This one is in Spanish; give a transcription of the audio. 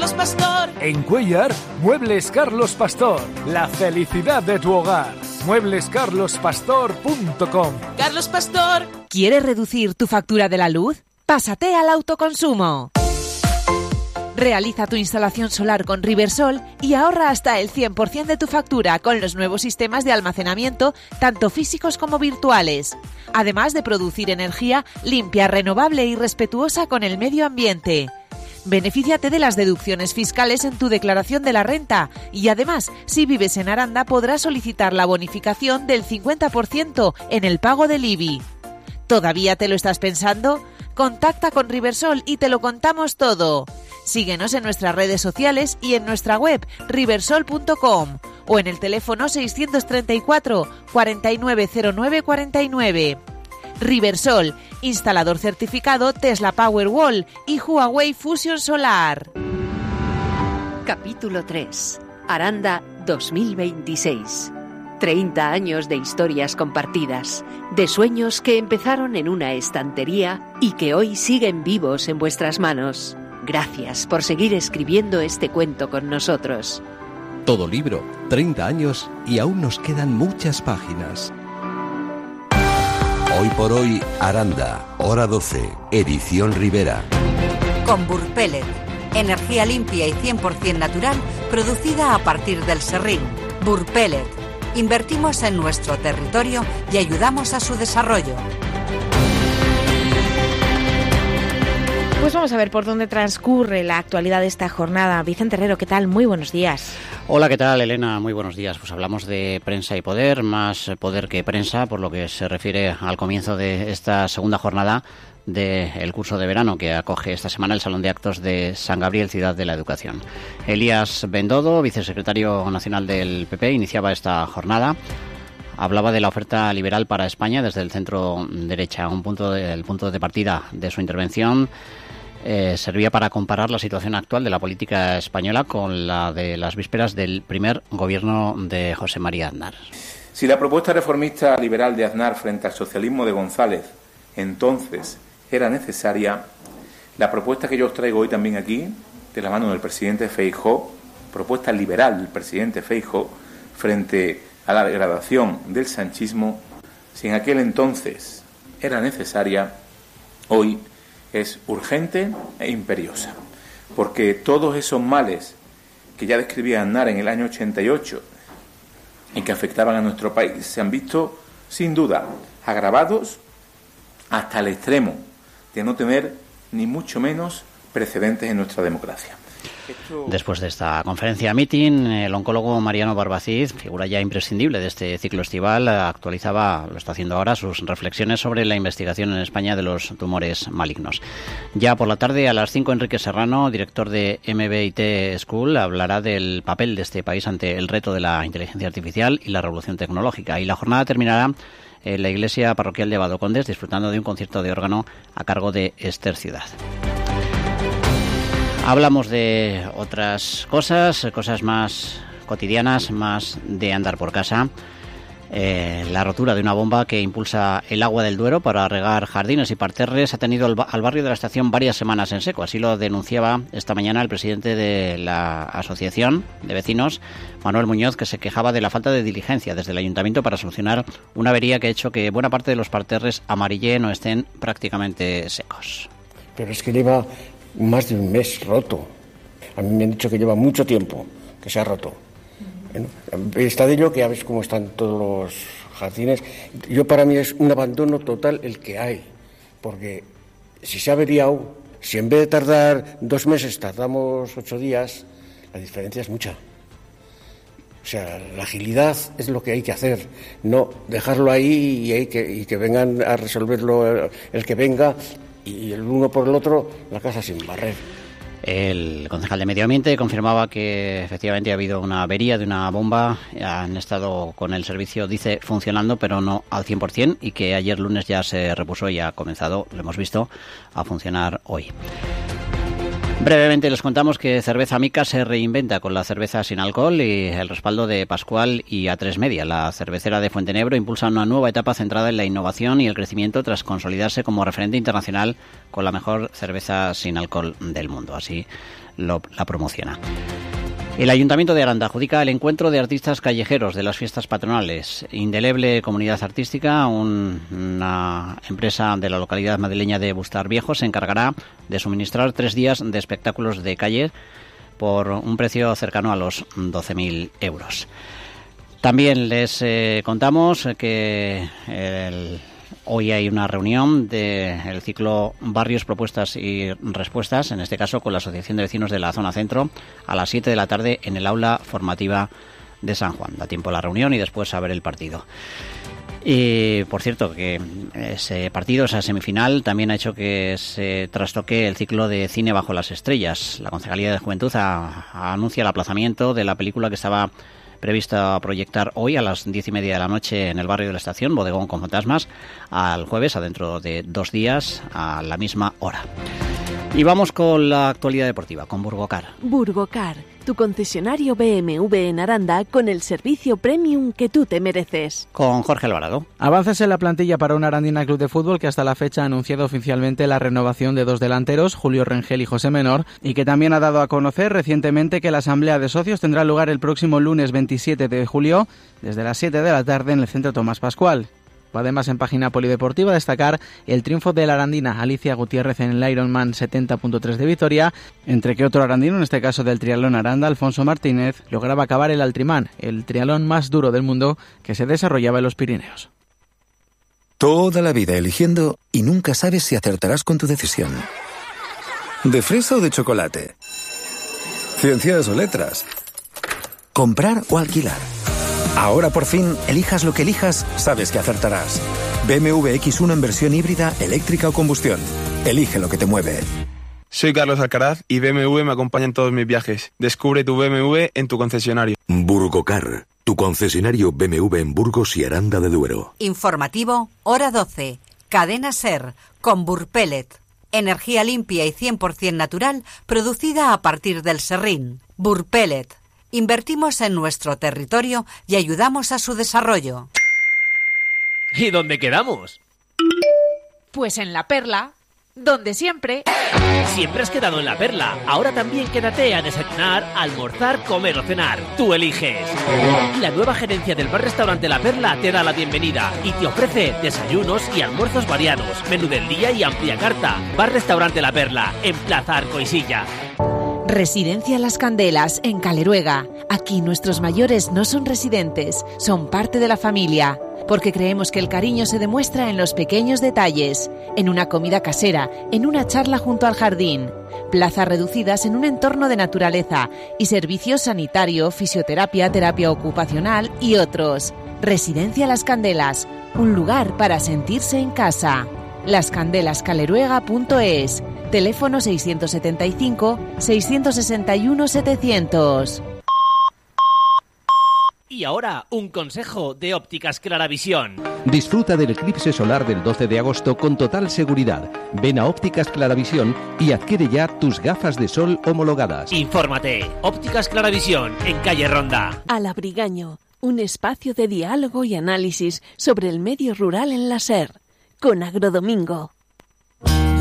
Carlos Pastor. En Cuéllar, Muebles Carlos Pastor. La felicidad de tu hogar. mueblescarlospastor.com. Carlos Pastor. ¿Quieres reducir tu factura de la luz? Pásate al autoconsumo. Realiza tu instalación solar con Riversol y ahorra hasta el 100% de tu factura con los nuevos sistemas de almacenamiento, tanto físicos como virtuales. Además de producir energía limpia, renovable y respetuosa con el medio ambiente. Benefíciate de las deducciones fiscales en tu declaración de la renta y además, si vives en Aranda, podrás solicitar la bonificación del 50% en el pago del IBI. ¿Todavía te lo estás pensando? Contacta con Riversol y te lo contamos todo. Síguenos en nuestras redes sociales y en nuestra web riversol.com o en el teléfono 634 490949. Riversol, instalador certificado Tesla Powerwall y Huawei Fusion Solar. Capítulo 3. Aranda 2026. 30 años de historias compartidas, de sueños que empezaron en una estantería y que hoy siguen vivos en vuestras manos. Gracias por seguir escribiendo este cuento con nosotros. Todo libro, 30 años y aún nos quedan muchas páginas. Hoy por hoy, Aranda, hora 12, edición Rivera. Con Burpellet, energía limpia y 100% natural, producida a partir del serrín. Burpellet. Invertimos en nuestro territorio y ayudamos a su desarrollo. Pues vamos a ver por dónde transcurre la actualidad de esta jornada. Vicente Herrero, ¿qué tal? Muy buenos días. Hola, ¿qué tal, Elena? Muy buenos días. Pues hablamos de prensa y poder, más poder que prensa, por lo que se refiere al comienzo de esta segunda jornada del curso de verano que acoge esta semana el Salón de Actos de San Gabriel, Ciudad de la Educación. Elías Bendodo, vicesecretario nacional del PP, iniciaba esta jornada. Hablaba de la oferta liberal para España desde el centro derecha. El punto de partida de su intervención servía para comparar la situación actual de la política española con la de las vísperas del primer gobierno de José María Aznar. Si la propuesta reformista liberal de Aznar frente al socialismo de González entonces era necesaria, la propuesta que yo os traigo hoy también aquí, de la mano del presidente Feijóo, propuesta liberal del presidente Feijóo frente a la degradación del sanchismo, si en aquel entonces era necesaria, hoy es urgente e imperiosa, porque todos esos males que ya describía Aznar en el año 88 y que afectaban a nuestro país se han visto, sin duda, agravados hasta el extremo de no tener ni mucho menos precedentes en nuestra democracia. Después de esta conferencia meeting, el oncólogo Mariano Barbacid, figura ya imprescindible de este ciclo estival, actualizaba, lo está haciendo ahora, sus reflexiones sobre la investigación en España de los tumores malignos. Ya por la tarde, a las 5, Enrique Serrano, director de MBIT School, hablará del papel de este país ante el reto de la inteligencia artificial y la revolución tecnológica. Y la jornada terminará en la iglesia parroquial de Badocondes, disfrutando de un concierto de órgano a cargo de Ester Ciudad. Hablamos de otras cosas más cotidianas, más de andar por casa. La rotura de una bomba que impulsa el agua del Duero para regar jardines y parterres ha tenido al barrio de la estación varias semanas en seco. Así lo denunciaba esta mañana el presidente de la Asociación de Vecinos, Manuel Muñoz, que se quejaba de la falta de diligencia desde el ayuntamiento para solucionar una avería que ha hecho que buena parte de los parterres amarillen o estén prácticamente secos. Pero es que lleva más de un mes roto. A mí me han dicho que lleva mucho tiempo que se ha roto. Bueno, está de ello que ya ves cómo están todos los jardines. Para mí es un abandono total el que hay, porque si se ha averiado, si en vez de tardar 2 meses tardamos 8 días, la diferencia es mucha. O sea, la agilidad es lo que hay que hacer, no dejarlo ahí y que vengan a resolverlo el que venga y el uno por el otro, la casa sin barrer. El concejal de Medio Ambiente confirmaba que efectivamente ha habido una avería de una bomba. Han estado con el servicio, dice, funcionando, pero no al 100%, y que ayer lunes ya se repuso y ha comenzado, lo hemos visto, a funcionar hoy. Brevemente les contamos que Cerveza Mica se reinventa con la cerveza sin alcohol y el respaldo de Pascual y A3 Media. La cervecera de Fuentenebro impulsa una nueva etapa centrada en la innovación y el crecimiento tras consolidarse como referente internacional con la mejor cerveza sin alcohol del mundo. Así la promociona. El Ayuntamiento de Aranda adjudica el encuentro de artistas callejeros de las fiestas patronales. Indeleble Comunidad Artística, una empresa de la localidad madrileña de Bustar Viejo, se encargará de suministrar 3 días de espectáculos de calle por un precio cercano a los 12.000 euros. También les contamos que hoy hay una reunión del ciclo Barrios, Propuestas y Respuestas, en este caso con la Asociación de Vecinos de la Zona Centro, a las 7 de la tarde en el aula formativa de San Juan. Da tiempo a la reunión y después a ver el partido. Y, por cierto, que ese partido, esa semifinal, también ha hecho que se trastoque el ciclo de cine Bajo las Estrellas. La Concejalía de Juventud anuncia el aplazamiento de la película que estaba previsto proyectar hoy a las 10:30 de la noche en el barrio de la Estación, Bodegón con Fantasmas, al jueves, dentro de 2 días, a la misma hora. Y vamos con la actualidad deportiva, con Burgocar. Burgocar, tu concesionario BMW en Aranda con el servicio premium que tú te mereces. Con Jorge Alvarado. Avances en la plantilla para un Arandina Club de Fútbol que hasta la fecha ha anunciado oficialmente la renovación de 2 delanteros, Julio Rengel y José Menor, y que también ha dado a conocer recientemente que la asamblea de socios tendrá lugar el próximo lunes 27 de julio, desde las 7 de la tarde en el Centro Tomás Pascual. Además, en página polideportiva, destacar el triunfo de la arandina Alicia Gutiérrez en el Ironman 70.3 de Vitoria, entre que otro arandino, en este caso del triatlón Aranda, Alfonso Martínez, lograba acabar el Altrimán, el triatlón más duro del mundo que se desarrollaba en los Pirineos. Toda la vida eligiendo y nunca sabes si acertarás con tu decisión. ¿De fresa o de chocolate? ¿Ciencias o letras? ¿Comprar o alquilar? Ahora por fin, elijas lo que elijas, sabes que acertarás. BMW X1 en versión híbrida, eléctrica o combustión. Elige lo que te mueve. Soy Carlos Alcaraz y BMW me acompaña en todos mis viajes. Descubre tu BMW en tu concesionario. Burgocar, tu concesionario BMW en Burgos y Aranda de Duero. Informativo, hora 12. Cadena SER, con Burpellet. Energía limpia y 100% natural, producida a partir del serrín. Burpellet. Invertimos en nuestro territorio y ayudamos a su desarrollo. ¿Y dónde quedamos? Pues en La Perla, donde siempre. Siempre has quedado en La Perla. Ahora también quédate a desayunar, almorzar, comer o cenar. Tú eliges. La nueva gerencia del bar-restaurante La Perla te da la bienvenida y te ofrece desayunos y almuerzos variados, menú del día y amplia carta. Bar-restaurante La Perla, en Plaza Arcoisilla. Residencia Las Candelas, en Caleruega. Aquí nuestros mayores no son residentes, son parte de la familia, porque creemos que el cariño se demuestra en los pequeños detalles, en una comida casera, en una charla junto al jardín, plazas reducidas en un entorno de naturaleza y servicios sanitario, fisioterapia, terapia ocupacional y otros. Residencia Las Candelas, un lugar para sentirse en casa. lascandelascaleruega.es. Teléfono 675-661-700. Y ahora, un consejo de Ópticas Claravisión. Disfruta del eclipse solar del 12 de agosto con total seguridad. Ven a Ópticas Claravisión y adquiere ya tus gafas de sol homologadas. Infórmate. Ópticas Claravisión, en calle Ronda. Alabrigaño, un espacio de diálogo y análisis sobre el medio rural en la SER, con Agrodomingo.